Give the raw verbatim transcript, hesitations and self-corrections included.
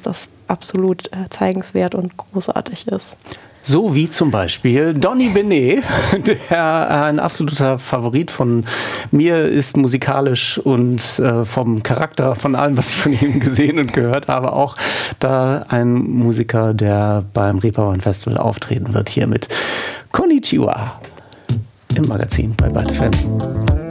dass das absolut äh, zeigenswert und großartig ist. So wie zum Beispiel Donny Benet, der ein absoluter Favorit von mir ist, musikalisch und äh, vom Charakter, von allem, was ich von ihm gesehen und gehört habe, auch da ein Musiker, der beim Reeperbahn Festival auftreten wird, hier mit Konnichiwa im Magazin bei Byte F M.